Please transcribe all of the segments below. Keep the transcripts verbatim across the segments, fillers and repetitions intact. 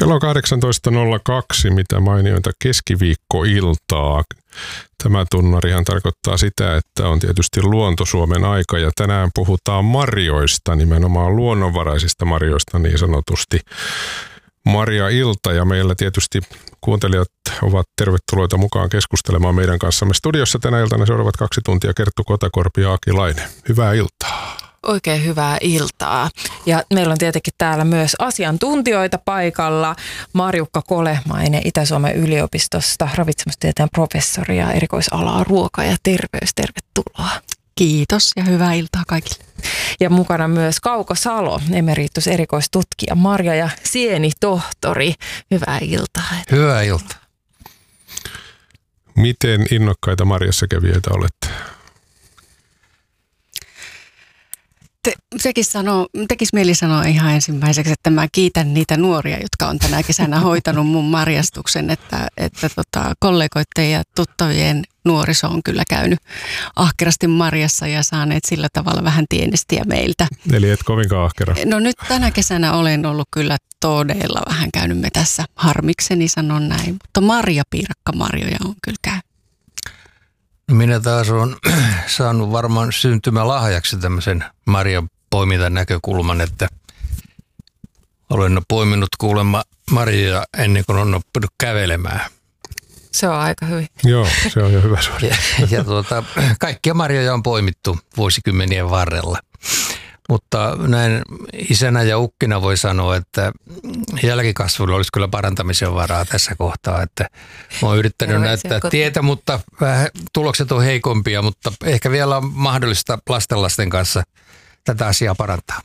Kello kahdeksantoista nolla kaksi, mitä mainiointa keskiviikkoiltaa. Tämä tunnarihan tarkoittaa sitä, että on tietysti Luonto-Suomen aika ja tänään puhutaan marjoista, nimenomaan luonnonvaraisista marjoista niin sanotusti. Marja-ilta ja meillä tietysti kuuntelijat ovat tervetuloita mukaan keskustelemaan meidän kanssamme. Studiossa tänä iltana seuraavat kaksi tuntia Kerttu Kotakorpi ja Aki Laine. Hyvää iltaa. Oikein hyvää iltaa. Ja meillä on tietenkin täällä myös asiantuntijoita paikalla. Marjukka Kolehmainen Itä-Suomen yliopistosta, ravitsemustieteen professori ja erikoisalaa ruoka ja terveys. Tervetuloa. Kiitos ja hyvää iltaa kaikille. Ja mukana myös Kauko Salo, emeritus erikoistutkija, marja- ja sienitohtori. Hyvää iltaa. Hyvää iltaa. Miten innokkaita marjassa kävijöitä olette? Te, tekis, sano, tekis mieli sanoa ihan ensimmäiseksi, että mä kiitän niitä nuoria, jotka on tänä kesänä hoitanut mun marjastuksen, että, että tota, kollegoiden ja tuttavien nuoriso on kyllä käynyt ahkerasti marjassa ja saaneet sillä tavalla vähän tienestiä meiltä. Eli et kovinkaan ahkera? No nyt tänä kesänä olen ollut kyllä todella vähän käynyt metässä, harmikseni sanon näin, mutta marjapiirakkamarjoja on kyllä käynyt. Minä taas olen saanut varmaan syntymälahjaksi tämmöisen marjan poimintan näkökulman, että olen poiminut kuulemma marjoja ennen kuin on oppinut kävelemään. Se on aika hyvin. Joo, se on jo hyvä suori. Ja, ja tuota, kaikkia marjoja on poimittu vuosikymmenien varrella. Mutta näin isänä ja ukkina voi sanoa, että jälkikasvulla olisi kyllä parantamisen varaa tässä kohtaa. Että mä oon yrittänyt näyttää tietä, mutta vähän tulokset on heikompia, mutta ehkä vielä on mahdollista lastenlasten kanssa tätä asiaa parantaa.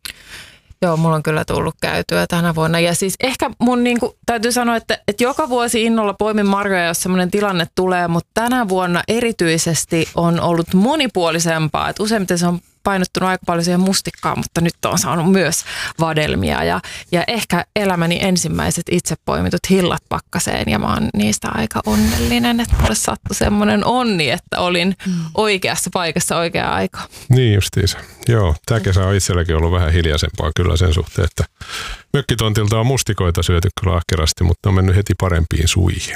Joo, mulla on kyllä tullut käytyä tänä vuonna. Ja siis ehkä mun niin kuin, täytyy sanoa, että, että joka vuosi innolla poimin marjoja, jos semmoinen tilanne tulee, mutta tänä vuonna erityisesti on ollut monipuolisempaa. Että useimmiten se on painottunut aika paljon siihen mustikkaan, mutta nyt on saanut myös vadelmia. Ja, ja ehkä elämäni ensimmäiset itse poimitut hillat pakkaseen ja mä oon niistä aika onnellinen, että mulle sattui semmoinen onni, että olin mm. oikeassa paikassa oikeaan aikaan. Niin justiinsa. Joo, tämä kesä on itselläkin ollut vähän hiljaisempaa kyllä sen suhteen, että mökkitontilta on mustikoita syöty kyllä ahkerasti, mutta on mennyt heti parempiin suihin.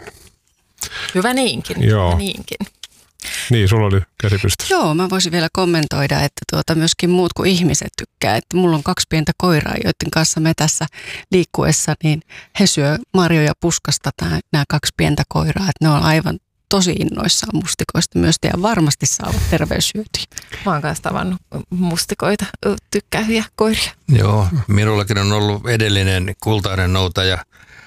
Hyvä niinkin. Joo. Hyvä niinkin. Niin, sulla oli käsi pystyssä. Joo, mä voisin vielä kommentoida, että tuota myöskin muut kuin ihmiset tykkää. Että mulla on kaksi pientä koiraa, joiden kanssa me tässä liikkuessa, niin he syö marjoja puskasta, nämä kaksi pientä koiraa. Että ne on aivan tosi innoissaan mustikoista myös ja varmasti saavat terveyshyötyjä. Mä oon kanssa tavannut mustikoita tykkääviä koiria. Joo, minullakin on ollut edellinen kultainen noutaja.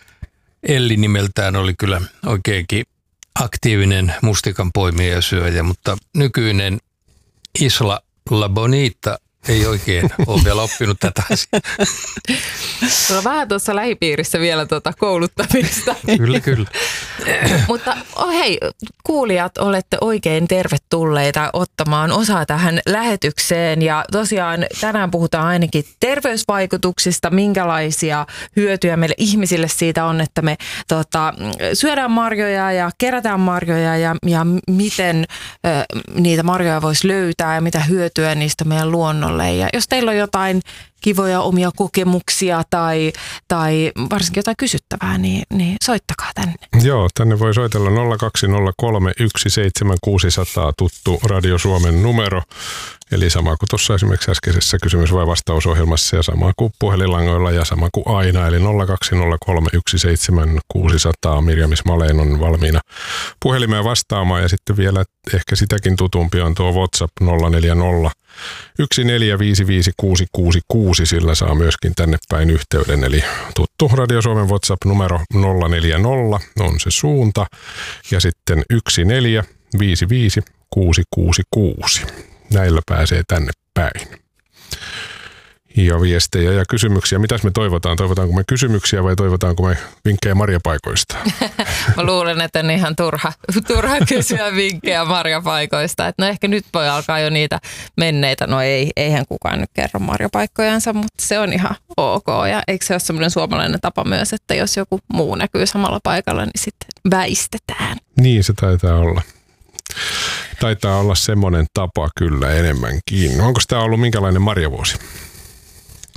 Elli nimeltään oli kyllä oikeinkin aktiivinen mustikan poimija ja syöjä, mutta nykyinen Isla La Bonita ei oikein ole vielä oppinut tätä asiaa. Sulla on vähän tuossa lähipiirissä vielä tuota kouluttamista. Kyllä, kyllä. Mutta oh hei, kuulijat, olette oikein tervetulleita ottamaan osaa tähän lähetykseen. Ja tosiaan tänään puhutaan ainakin terveysvaikutuksista, minkälaisia hyötyjä meille ihmisille siitä on, että me tota, syödään marjoja ja kerätään marjoja ja, ja miten ö, niitä marjoja voisi löytää ja mitä hyötyä niistä meidän luonnolle. Ja jos teillä on jotain kivoja omia kokemuksia tai, tai varsinkin jotain kysyttävää, niin, niin soittakaa tänne. Joo, tänne voi soitella nolla kaksi nolla kolme yksi seitsemän kuusi nolla nolla tuttu Radio Suomen numero. Eli sama kuin tuossa esimerkiksi äskeisessä kysymys- vai vastausohjelmassa ja sama kuin puhelinlangoilla ja sama kuin aina. Eli nolla kaksi nolla kolme yksi seitsemän kuusi nolla nolla. Mirjamis Malein on valmiina puhelimeen vastaamaan ja sitten vielä ehkä sitäkin tutumpi on tuo WhatsApp nolla neljä nolla yksi neljä viisi viisi kuusi kuusi kuusi. Sillä saa myöskin tänne päin yhteyden. Eli tuttu Radio Suomen WhatsApp-numero nolla neljä nolla on se suunta ja sitten yksi neljä viisi viisi kuusi kuusi kuusi. Näillä pääsee tänne päin. Ja viestejä ja kysymyksiä. Mitäs me toivotaan? Toivotaanko me kysymyksiä vai toivotaanko me vinkkejä marjapaikoista? Mä luulen, että on ihan turha, turha kysyä vinkkejä marjapaikoista. Et no ehkä nyt voi alkaa jo niitä menneitä. No ei, eihän kukaan nyt kerro marjapaikkojansa, mutta se on ihan ok. Ja eikö se ole semmoinen suomalainen tapa myös, että jos joku muu näkyy samalla paikalla, niin sitten väistetään. Niin se taitaa olla. Taitaa olla semmoinen tapa kyllä enemmänkin. Onko tämä ollut minkälainen marjavuosi?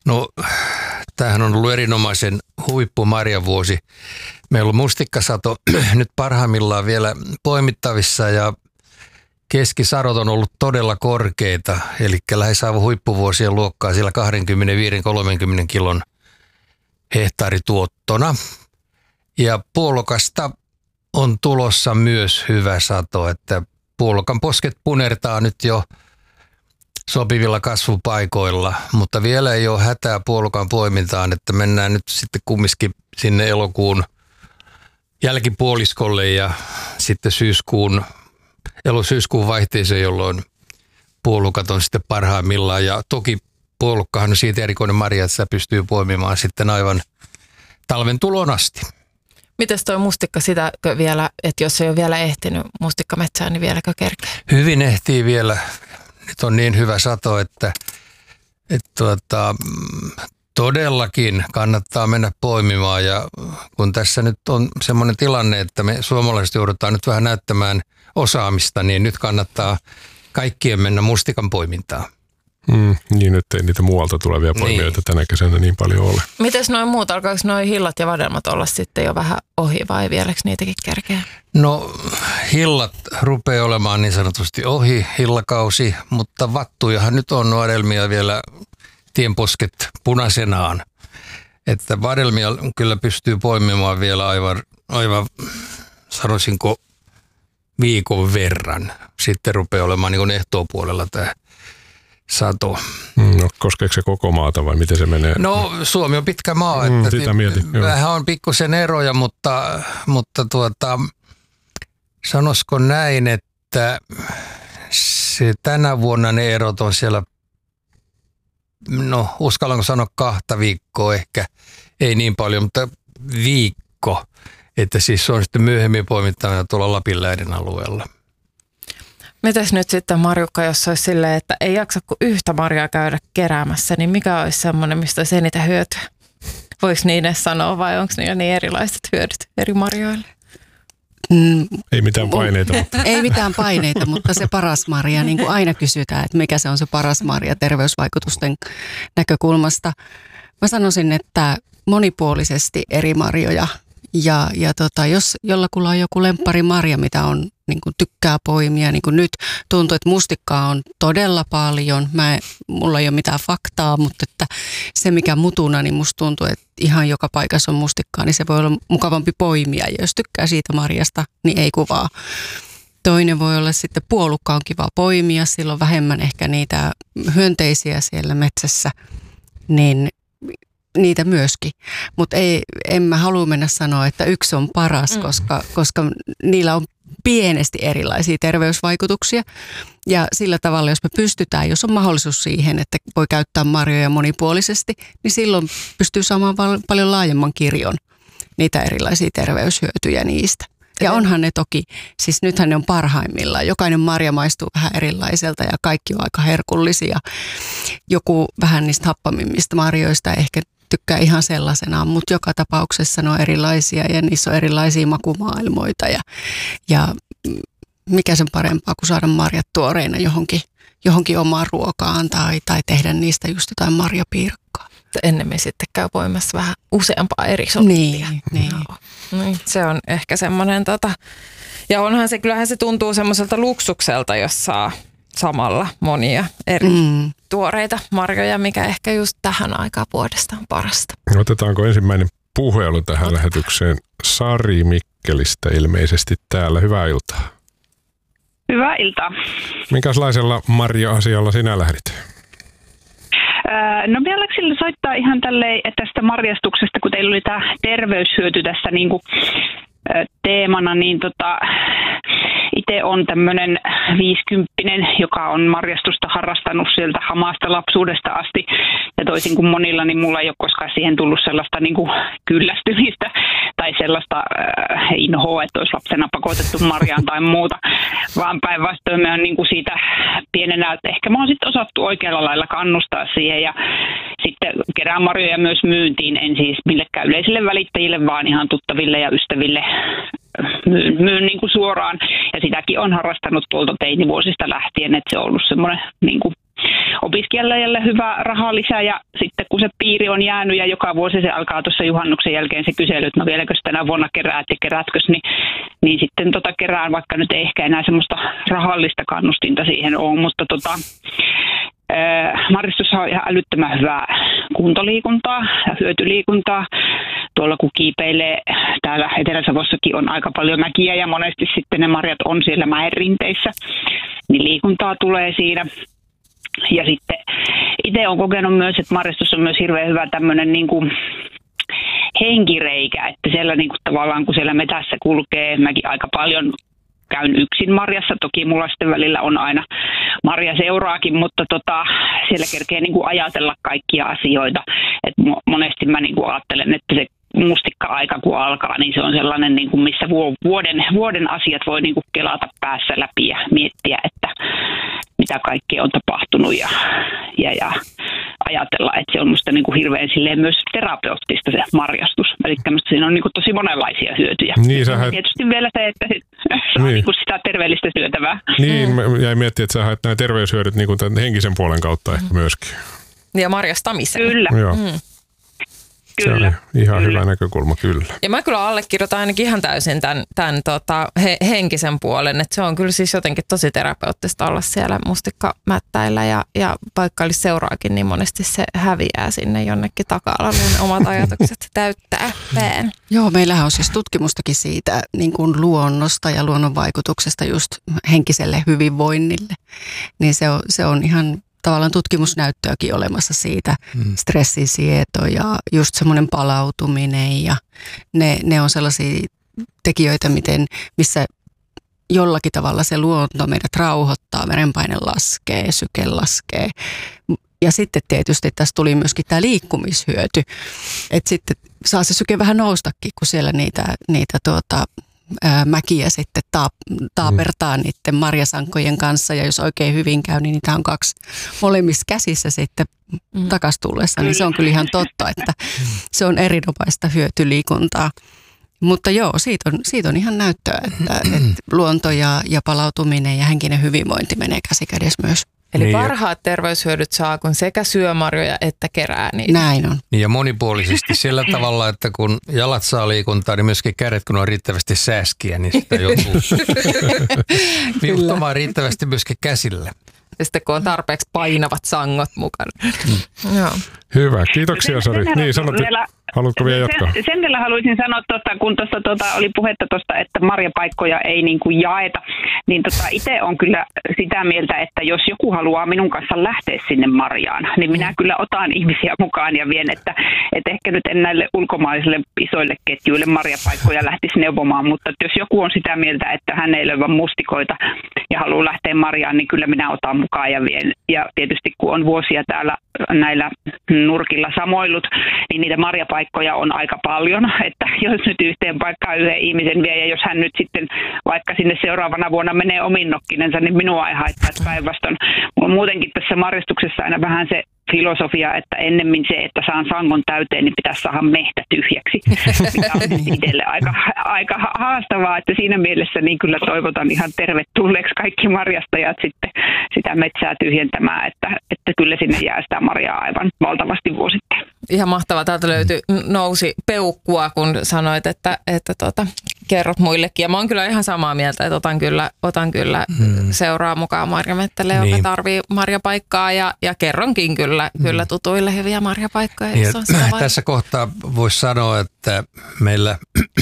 No, tämähän on ollut erinomaisen huippumarjavuosi. Meillä on mustikkasato nyt parhaimmillaan vielä poimittavissa ja keskisadot on ollut todella korkeita, eli lähes aivan huippuvuosien luokkaa siellä kaksikymmentäviisi kolmekymmentä kilon hehtaarituottona. Ja puolokasta on tulossa myös hyvä sato, että puolokan posket punertaa nyt jo sopivilla kasvupaikoilla, mutta vielä ei ole hätää puolukan poimintaan, että mennään nyt sitten kumminkin sinne elokuun jälkipuoliskolle ja sitten syyskuun, elo-syyskuun vaihteeseen, jolloin puolukat on sitten parhaimmillaan. Ja toki puolukkahan on siitä erikoinen marja, että sitä pystyy poimimaan sitten aivan talven tulon asti. Mites toi mustikka sitäkö vielä, että jos ei ole vielä ehtinyt mustikkametsään, niin vieläkö kerkeä? Hyvin ehtii vielä. Nyt on niin hyvä sato, että, että tuota, todellakin kannattaa mennä poimimaan. Ja kun tässä nyt on semmoinen tilanne, että me suomalaiset joudutaan nyt vähän näyttämään osaamista, niin nyt kannattaa kaikkien mennä mustikan poimintaan. Mm, niin, ettei niitä muualta tulevia poimijoita niin tänä kesänä niin paljon ole. Mites noin muut? Alkaako noin hillat ja vadelmat olla sitten jo vähän ohi vai vieläkö niitäkin kerkeä? No hillat rupeaa olemaan niin sanotusti ohi, hillakausi, mutta vattujahan nyt on vadelmia vielä tienposket punaisenaan. Että vadelmia kyllä pystyy poimimaan vielä aivan, aivan sanoisinko viikon verran. Sitten rupeaa olemaan niin kuin ehtoopuolella tämä sato. No, koskeeko se koko maata vai miten se menee? No Suomi on pitkä maa, mm, että sitä mietin, vähän on pikkusen eroja, mutta, mutta tuota, sanoisiko näin, että se tänä vuonna ne erot on siellä, no uskallanko sanoa kahta viikkoa ehkä, ei niin paljon, mutta viikko, että siis se on sitten myöhemmin poimittaminen tuolla Lapinläänin alueella. Mites nyt sitten Marjukka, jos olisi silleen, että ei jaksa kuin yhtä marjaa käydä keräämässä, niin mikä olisi semmoinen, mistä olisi eniten hyötyä? Voiko niin edes sanoa vai onko niillä niin erilaiset hyödyt eri marjoille? Mm, ei mitään paineita. Mutta. Ei mitään paineita, mutta se paras marja, niin kuin aina kysytään, että mikä se on se paras marja terveysvaikutusten näkökulmasta. Mä sanoisin, että monipuolisesti eri marjoja. Ja, ja tota, jos jollakulla on joku lempparimarja, mitä on niin kuin tykkää poimia, niin kuin nyt tuntuu, että mustikkaa on todella paljon. Mä, mulla ei ole mitään faktaa, mutta että se mikä mutuna, niin musta tuntuu, että ihan joka paikassa on mustikkaa, niin se voi olla mukavampi poimia. Ja jos tykkää siitä marjasta, niin ei kuvaa. Toinen voi olla sitten puolukka on kiva poimia, silloin vähemmän ehkä niitä hyönteisiä siellä metsässä, niin niitä myöskin, mutta ei, en mä halua mennä sanoa, että yksi on paras, mm. koska, koska niillä on pienesti erilaisia terveysvaikutuksia. Ja sillä tavalla, jos me pystytään, jos on mahdollisuus siihen, että voi käyttää marjoja monipuolisesti, niin silloin pystyy saamaan val- paljon laajemman kirjon niitä erilaisia terveyshyötyjä niistä. Ja onhan ne toki, siis nythän ne on parhaimmillaan. Jokainen marja maistuu vähän erilaiselta ja kaikki on aika herkullisia. Joku vähän niistä happamimmista marjoista ehkä tykkää ihan sellaisenaan, mutta joka tapauksessa ne on erilaisia ja niissä on erilaisia makumaailmoita. Ja, ja mikä sen parempaa kuin saada marjat tuoreina johonkin, johonkin omaan ruokaan tai, tai tehdä niistä just jotain marjapiirakkaa. Ennemmin sitten käy poimassa vähän useampaa eri sorttia. Niin, niin. No, niin, se on ehkä semmoinen, tota, ja onhan se, kyllähän se tuntuu semmoiselta luksukselta, jos saa samalla monia eri mm. tuoreita marjoja, mikä ehkä just tähän aikaan vuodesta on parasta. Otetaanko ensimmäinen puhelu tähän Otetaan. lähetykseen? Sari Mikkelistä ilmeisesti täällä. Hyvää iltaa. Hyvää iltaa. Minkälaisella marja-asialla sinä lähdit? No vielä sille soittaa ihan tälleen tästä marjastuksesta, kun teillä oli tämä terveyshyöty tässä niin kuin teemana, niin tota, itse on tämmöinen viisikymppinen, joka on marjastusta harrastanut sieltä hamasta lapsuudesta asti. Ja toisin kuin monilla, niin mulla ei ole koskaan siihen tullut sellaista niin kuin kyllästymistä tai sellaista äh, inhoa, että olisi lapsena pakotettu marjaan tai muuta. Vaan päinvastoin me on niin kuin siitä pienenä, että ehkä mä oon sitten osattu oikealla lailla kannustaa siihen ja sitten kerään marjoja myös myyntiin, en siis millekään yleisille välittäjille, vaan ihan tuttaville ja ystäville myyn, myyn niin kuin suoraan. Ja sitäkin on harrastanut tuolta teinivuosista lähtien, että se on ollut semmoinen niin kuin opiskelijalle hyvä raha lisää ja sitten kun se piiri on jäänyt ja joka vuosi se alkaa tuossa juhannuksen jälkeen se kysely, että no vieläkö tänä vuonna keräät ja keräätkös, niin, niin sitten tota kerään, vaikka nyt ei ehkä enää semmoista rahallista kannustinta siihen ole, mutta tota, marjastus on ihan älyttömän hyvää kuntoliikuntaa ja hyötyliikuntaa. Tuolla kun kiipeilee, täällä Etelä-Savossakin on aika paljon mäkiä ja monesti sitten ne marjat on siellä mäen rinteissä, niin liikuntaa tulee siinä. Ja sitten itse olen kokenut myös, että marjastus on myös hirveän hyvä tämmöinen niin kuin henkireikä, että siellä niin kuin tavallaan kun siellä metässä kulkee, mäkin aika paljon käyn yksin marjassa, toki mulla sitten välillä on aina marjaseuraakin, mutta tota, siellä kerkee niin kuin ajatella kaikkia asioita. Et monesti mä niin kuin ajattelen, että se mustikka-aika kun alkaa, niin se on sellainen, niin kuin missä vuoden, vuoden asiat voi niin kuin kelata päässä läpi ja miettiä, että mitä kaikkea on tapahtunut ja, ja, ja ajatella, että se on musta niin kuin hirveän silleen myös terapeuttista se marjastus. Eli siinä on niin kuin tosi monenlaisia hyötyjä. Niin, sähän... Tietysti vielä se, että sit saa niin. Niin kuin sitä terveellistä syötävää. Niin, mm. jäi miettiä, että sä haet nämä terveyshyödyt niin kuin tämän henkisen puolen kautta ehkä myöskin. Ja marjastamisen. Kyllä. Joo. Mm. Kyllä. Se on ihan kyllä. hyvä näkökulma, kyllä. Ja mä kyllä allekirjoitan ainakin ihan täysin tämän, tämän tota, he, henkisen puolen, että se on kyllä siis jotenkin tosi terapeuttista olla siellä mustikkamättäillä ja, ja vaikka olisi seuraakin, niin monesti se häviää sinne jonnekin taka-alalle ja omat ajatukset täyttää pään. Joo, meillähän on siis tutkimustakin siitä niin kuin luonnosta ja luonnon vaikutuksesta just henkiselle hyvinvoinnille, niin se on, se on ihan tavallaan tutkimusnäyttöäkin olemassa siitä, hmm. stressisieto ja just semmoinen palautuminen ja ne, ne on sellaisia tekijöitä, miten, missä jollakin tavalla se luonto meidät rauhoittaa, verenpaine laskee, syke laskee. Ja sitten tietysti tässä tuli myöskin tämä liikkumishyöty, että sitten saa se syke vähän noustakin, kun siellä niitä, niitä tuota, mäkiä sitten taapertaa niiden marjasankojen kanssa ja jos oikein hyvin käy, niin niitä on kaksi molemmissa käsissä sitten mm. takas tullessa, niin se on kyllä ihan totta, että se on erinomaista hyötyliikuntaa. Mutta joo, siitä on, siitä on ihan näyttöä, että, että luonto ja, ja palautuminen ja henkinen hyvinvointi menee käsikädessä myös. Eli niin parhaat terveyshyödyt saa, kun sekä syö marjoja että kerää niitä. Näin on. Niin ja monipuolisesti sillä tavalla, että kun jalat saa liikuntaa, niin myöskin kädet, kun on riittävästi sääskiä, niin sitä joutuu viuhtamaan riittävästi myöskin käsille. Ja sitten kun on tarpeeksi painavat sangot mukana. Mm. Joo. Hyvä, kiitoksia Sari. Niin, sanot, vielä, haluatko vielä jatkaa? Sen, sen vielä haluaisin sanoa, tuosta, kun tuossa tuota, oli puhetta tuosta, että marjapaikkoja ei niin kuin jaeta, niin tota, itse on kyllä sitä mieltä, että jos joku haluaa minun kanssa lähteä sinne marjaan, niin minä kyllä otan ihmisiä mukaan ja vien, että, että ehkä nyt en näille ulkomaisille isoille ketjuille marjapaikkoja lähtisi neuvomaan, mutta jos joku on sitä mieltä, että hän ei löyvä mustikoita ja haluaa lähteä marjaan, niin kyllä minä otan mukaan ja vien. Ja tietysti kun on vuosia täällä näillä nurkilla samoillut, niin niitä marjapaikkoja on aika paljon, että jos nyt yhteen paikkaan yhden ihmisen vie ja jos hän nyt sitten vaikka sinne seuraavana vuonna menee omin nokkinensa, niin minua ei haittaa, että päinvastoin. Mulla on muutenkin tässä marjastuksessa aina vähän se filosofia, että ennemmin se, että saan sangon täyteen, niin pitäisi saada mehtä tyhjäksi, mikä on itselle aika, aika haastavaa, että siinä mielessä niin kyllä toivotan ihan tervetulleeksi kaikki marjastajat sitten sitä metsää tyhjentämään, että, että kyllä sinne jää sitä marjaa aivan valtavasti vuosittain. Ihan mahtavaa. Täältä löytyi, nousi peukkua, kun sanoit, että, että tota, kerrot muillekin. Ja mä oon kyllä ihan samaa mieltä, että otan kyllä, otan kyllä hmm. seuraa mukaan marjamettälle, joka niin. tarvii marjapaikkaa ja, ja kerronkin kyllä, hmm. kyllä tutuille hyviä marjapaikkoja. Jos on sitä tässä kohtaa voisi sanoa, että meillä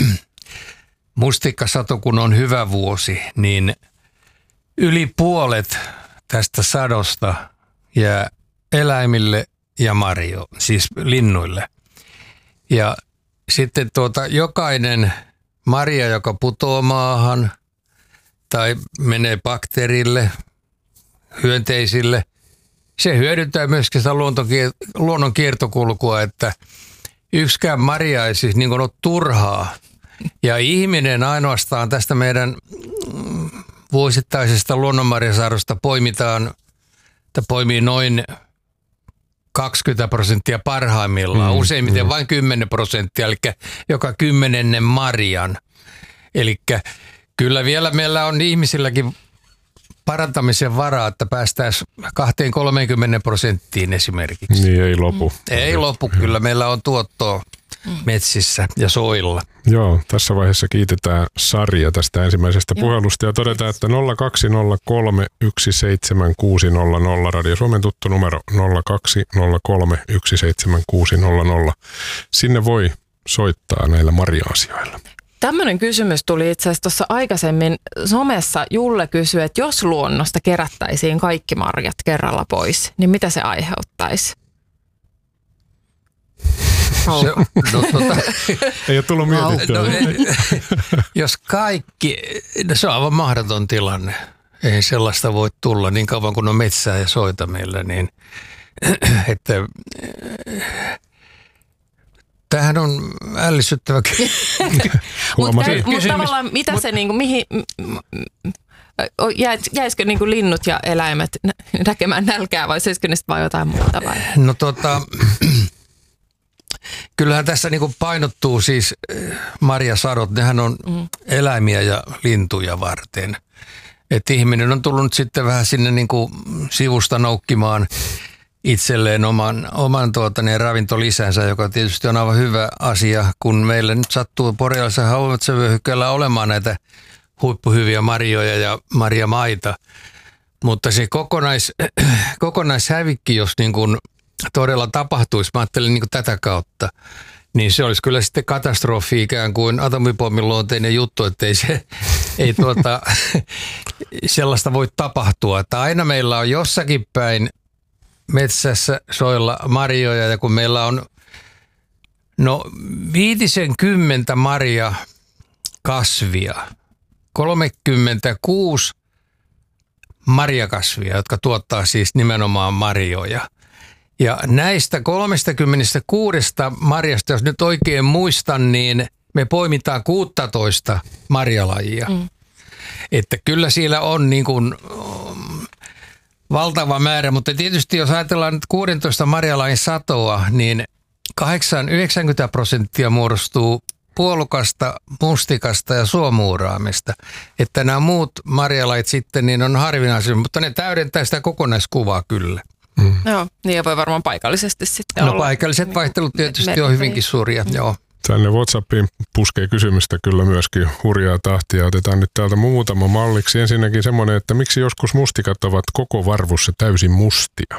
mustikkasato, kun on hyvä vuosi, niin yli puolet tästä sadosta jää eläimille ja marjo, siis linnuille. Ja sitten tuota, jokainen marja, joka putoaa maahan tai menee bakteerille, hyönteisille, se hyödyntää myöskin sitä luonnon kiertokulkua, että yksikään marja ei siis niin kuin ole turhaa. Ja ihminen ainoastaan tästä meidän vuosittaisesta luonnonmarjasaadosta poimitaan, että poimii noin kaksikymmentä prosenttia parhaimmillaan, mm, useimmiten mm. vain kymmenen prosenttia, eli joka kymmenennen marjan. Eli kyllä vielä meillä on ihmisilläkin parantamisen varaa, että päästäisiin kaksikymmentä kolmekymmentä prosenttiin esimerkiksi. Niin ei lopu. Mm. Ei lopu, kyllä meillä on tuottoa metsissä ja soilla. Joo, tässä vaiheessa kiitetään Sarja tästä ensimmäisestä Joo. puhelusta ja todetaan, että nolla kaksi nolla kolme yksi seitsemän kuusi nolla nolla, Radio Suomen tuttu numero nolla kaksi nolla kolme yksi seitsemän kuusi nolla nolla. Sinne voi soittaa näillä marja-asioilla. Tämmöinen kysymys tuli itse asiassa tuossa aikaisemmin somessa. Julle kysyi, että jos luonnosta kerättäisiin kaikki marjat kerralla pois, niin mitä se aiheuttaisi? Se, no, tuota, ei ole tullut mietittyä. No, jos kaikki, no se on aivan mahdoton tilanne. Ei sellaista voi tulla niin kauan kuin on metsää ja soita meillä, niin että tämähän on ällistyttävä Mutta mut tavallaan mitä mut, se niinku, mihin, jäisikö niinku linnut ja eläimet näkemään nälkää vai söisikö ne vai jotain muuta vai? No tota, kyllähän tässä niinku painottuu siis marjasadot, nehän on mm. eläimiä ja lintuja varten. Että ihminen on tullut sitten vähän sinne niinku sivusta noukkimaan itselleen oman, oman tuota, ne ravintolisänsä, joka tietysti on aivan hyvä asia, kun meillä nyt sattuu Porealaisen haavoittuvavyöhykkeellä olemaan näitä huippuhyviä marjoja ja marjamaita. Mutta se kokonais, kokonaishävikki, jos niin kuin todella tapahtuisi, mä ajattelin niin kuin tätä kautta, niin se olisi kyllä sitten katastrofi ikään kuin atomipommin luonteinen juttu, että ei, se, ei tuota, sellaista voi tapahtua. Että aina meillä on jossakin päin metsässä soilla marjoja ja kun meillä on no viitisen kymmentä marja kasvia, kolmekymmentäkuusi marjakasvia, jotka tuottaa siis nimenomaan marjoja. Ja näistä kolmekymmentäkuusi marjasta, jos nyt oikein muistan, niin me poimitaan kuusitoista marjalajia. Mm. Että kyllä siellä on niin kuin valtava määrä, mutta tietysti jos ajatellaan nyt kuusitoista marjalajin satoa, niin kahdeksankymmentä yhdeksänkymmentä prosenttia muodostuu puolukasta, mustikasta ja suomuuraamista. Että nämä muut marjalajit sitten niin on harvinaisia, mutta ne täydentää sitä kokonaiskuvaa kyllä. Mm. Joo, niin ja voi varmaan paikallisesti sitten no, olla. No paikalliset vaihtelut tietysti on hyvinkin suuria, mm. joo. Tänne WhatsAppiin puskee kysymystä kyllä myöskin hurjaa tahtia. Otetaan nyt täältä muutama malliksi. Ensinnäkin semmoinen, että miksi joskus mustikat ovat koko varvussa täysin mustia?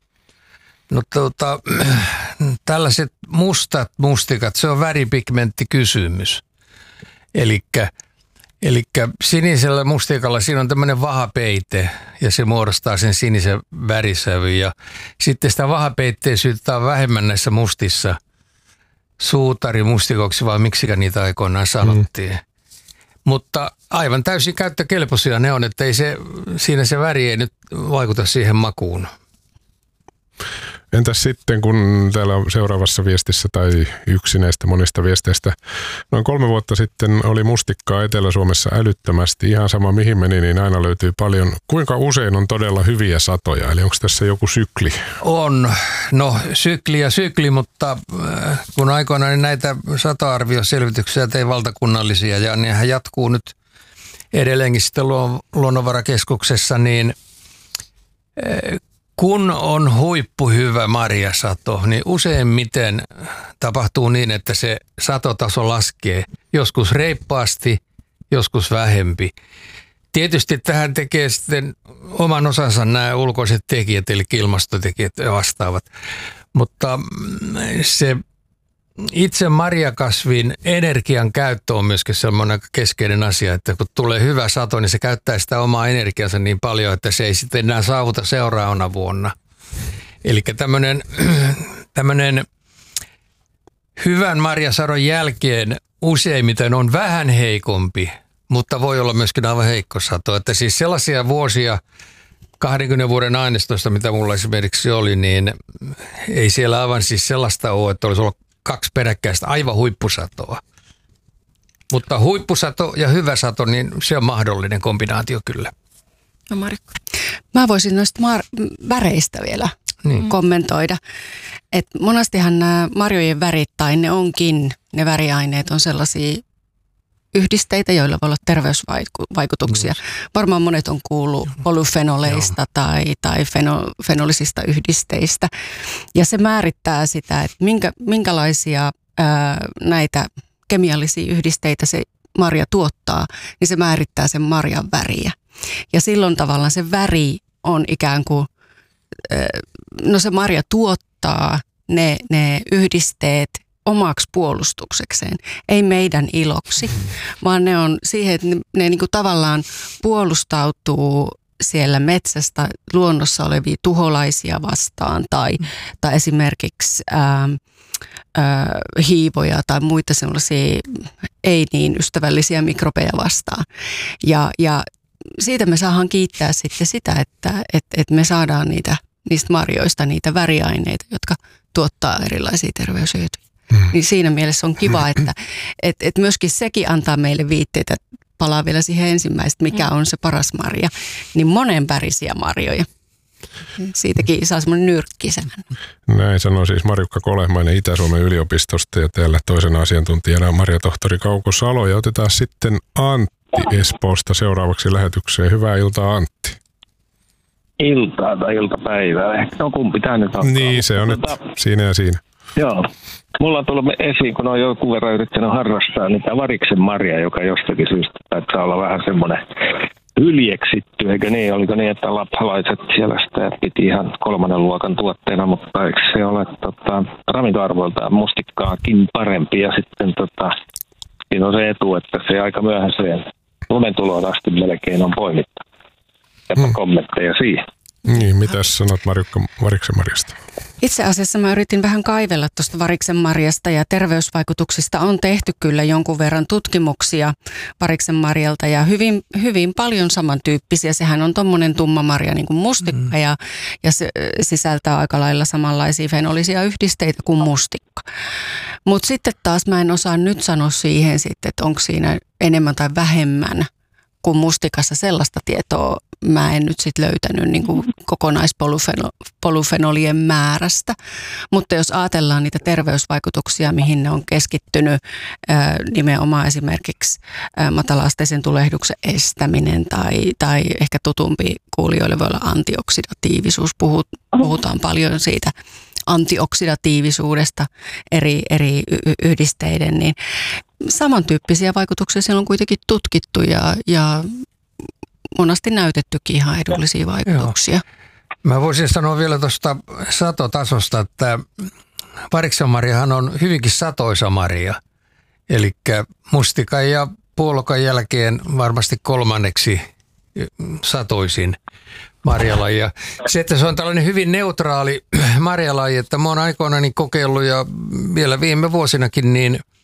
No tuota, tällaiset mustat mustikat, se on väripigmenttikysymys. Elikkä, elikkä sinisellä mustikalla siinä on tämmöinen vahapeite ja se muodostaa sen sinisen värisävyn. Ja sitten sitä vahapeitteisyyttä on vähemmän näissä mustissa suutarimustikoksi, vai miksikä niitä aikoinaan sanottiin. Mm. Mutta aivan täysin käyttökelpoisia ne on, että ei se, siinä se väri ei nyt vaikuta siihen makuun. Entäs sitten, kun täällä seuraavassa viestissä tai yksi näistä monista viesteistä, noin kolme vuotta sitten oli mustikkaa Etelä-Suomessa älyttömästi. Ihan sama mihin meni, niin aina löytyy paljon. Kuinka usein on todella hyviä satoja? Eli onko tässä joku sykli? On. No sykli ja sykli, mutta kun aikoinaan näitä sata-arvioselvityksiä tein valtakunnallisia ja nehän jatkuu nyt edelleenkin sitten Luonnonvarakeskuksessa, niin kun on huippuhyvä marjasato, niin useimmiten tapahtuu niin, että se satotaso laskee joskus reippaasti, joskus vähempi. Tietysti tähän tekee sitten oman osansa nämä ulkoiset tekijät, eli ilmastotekijät ja vastaavat. Mutta se itse marjakasvin energian käyttö on myöskin sellainen keskeinen asia, että kun tulee hyvä sato, niin se käyttää sitä omaa energiansa niin paljon, että se ei sitten enää saavuta seuraavana vuonna. Eli tämmöinen, tämmöinen hyvän marjasadon jälkeen useimmiten on vähän heikompi, mutta voi olla myöskin aivan heikko sato. Että siis sellaisia vuosia, kahdenkymmenen vuoden aineistosta, mitä mulla esimerkiksi oli, niin ei siellä aivan siis sellaista ole, että olisi ollut kaksi peräkkäistä aivan huippusatoa. Mutta huippusato ja hyvä sato, niin se on mahdollinen kombinaatio kyllä. No Marikko. Mä voisin noista mar- väreistä vielä niin kommentoida. Et monestihan nämä marjojen värit tai ne onkin, ne väriaineet on sellaisia yhdisteitä, joilla voi olla terveysvaikutuksia. Varmaan monet on kuullut polyfenoleista tai, tai feno, fenolisista yhdisteistä. Ja se määrittää sitä, että minkä, minkälaisia ää, näitä kemiallisia yhdisteitä se marja tuottaa, niin se määrittää sen marjan väriä. Ja silloin tavallaan se väri on ikään kuin, no se marja tuottaa ne, ne yhdisteet omaksi puolustuksekseen, ei meidän iloksi, vaan ne on siihen, että ne, ne niin kuin tavallaan puolustautuu siellä metsästä luonnossa olevia tuholaisia vastaan tai, tai esimerkiksi ää, ää, hiivoja tai muita sellaisia ei niin ystävällisiä mikrobeja vastaan. Ja, ja siitä me saadaan kiittää sitten sitä, että et, et me saadaan niitä, niistä marjoista niitä väriaineita, jotka tuottaa erilaisia terveyshyötyjä. Mm. Niin siinä mielessä on kiva, että et, et myöskin sekin antaa meille viitteitä, palaa vielä siihen ensimmäistä, mikä on se paras marja, niin monenvärisiä marjoja. Siitäkin saa semmoinen nyrkkisemän. Näin sanoi siis Marjukka Kolehmainen Itä-Suomen yliopistosta ja täällä toisena asiantuntijana marjatohtori Kauko Salo. Ja otetaan sitten Antti Espoosta seuraavaksi lähetykseen. Hyvää iltaa, Antti. Iltaa tai iltapäivää. No kumpi tämä nyt alkaa? Niin, se on nyt siinä ja siinä. Joo. Mulla on tullut esiin, kun on joku verran yrittänyt harrastaa, niin tämä variksen marja, joka jostakin syystä taitaa olla vähän semmoinen hyljeksitty, eikä niin? Oliko niin, että lapsalaiset siellä sitä piti ihan kolmannen luokan tuotteena, mutta eikö se ole tota, ravintoarvoiltaan mustikkaakin parempi ja sitten tota, siinä on se etu, että se aika myöhäiseen lumentuloon asti melkein on poimittu. Eipä hmm. kommentteja siihen. Niin, mitäs sanot Marjukka variksen marjasta? Itse asiassa mä yritin vähän kaivella tuosta variksen marjasta ja terveysvaikutuksista on tehty kyllä jonkun verran tutkimuksia variksen marjalta ja hyvin, hyvin paljon samantyyppisiä. Sehän on tommonen tumma marja niin kuin mustikka mm. ja, ja se sisältää aika lailla samanlaisia fenolisia yhdisteitä kuin mustikka. Mutta sitten taas mä en osaa nyt sanoa siihen sitten, että onko siinä enemmän tai vähemmän kuin mustikassa sellaista tietoa mä en nyt sitten löytänyt niin kuin kokonaispolufenolien määrästä. Mutta jos ajatellaan niitä terveysvaikutuksia, mihin ne on keskittynyt, ää, nimenomaan esimerkiksi ää, matala-asteisen tulehduksen estäminen tai, tai ehkä tutumpi kuulijoille voi olla antioksidatiivisuus. Puhut, puhutaan paljon siitä antioksidatiivisuudesta eri, eri yhdisteiden, niin samantyyppisiä vaikutuksia siellä on kuitenkin tutkittu ja, ja monasti näytettykin ihan edullisia vaikutuksia. Joo. Mä voisin sanoa vielä tuosta satotasosta, että variksenmarjahan on hyvinkin satoisa marja. Eli mustikan ja puolukan jälkeen varmasti kolmanneksi satoisin marjalaji. Ja se, että se on tällainen hyvin neutraali marjalaji, että mä oon aikoinani kokeillut ja vielä viime vuosinakin niin